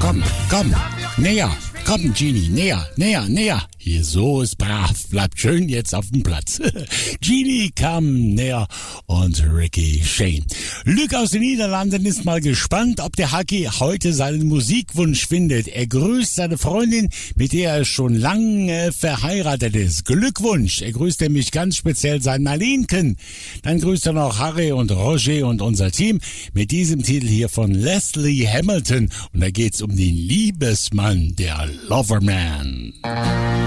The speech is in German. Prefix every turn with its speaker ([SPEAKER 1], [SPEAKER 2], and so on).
[SPEAKER 1] komm, näher. Komm, Genie, näher. Hier, so ist brav. Bleibt schön jetzt auf dem Platz. Genie kam näher und Ricky Shane. Luc aus den Niederlanden ist mal gespannt, ob der Haki heute seinen Musikwunsch findet. Er grüßt seine Freundin, mit der er schon lange verheiratet ist. Glückwunsch. Er grüßt nämlich ganz speziell seinen Marlenken. Dann grüßt er noch Harry und Roger und unser Team mit diesem Titel hier von Leslie Hamilton. Und da geht's um den Liebesmann, der Loverman.